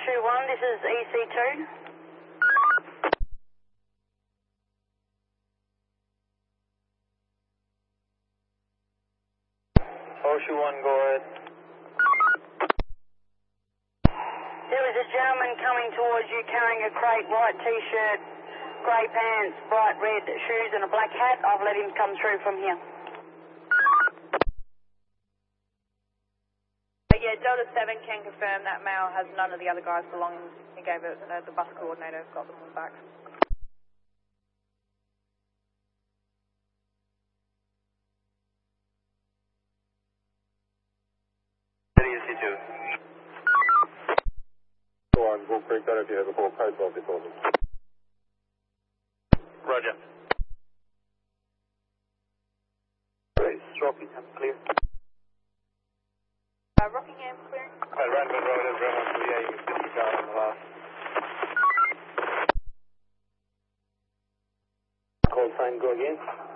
Horseshoe 1, this is EC2. Horseshoe 1, go ahead. There was a gentleman coming towards you carrying a crate, white t-shirt, grey pants, bright red shoes and a black hat. I've let him come through from here. Yeah, Delta 7 can confirm that male has none of the other guys' belongings. He gave it, the bus coordinator got them all back. EC2. Go on, we'll break that if you have a full price of before them. Roger. Great, Rockingham clear. Rockingham clearing. Randman Road, everyone, 38, you can see down on the last. Call sign, go again.